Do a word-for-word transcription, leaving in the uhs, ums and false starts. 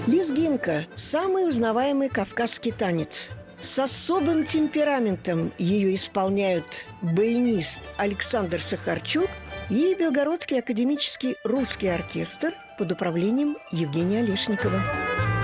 Лезгинка – самый узнаваемый кавказский танец. С особым темпераментом ее исполняют баянист Александр Сахарчук и Белгородский академический русский оркестр под управлением Евгения Олешникова.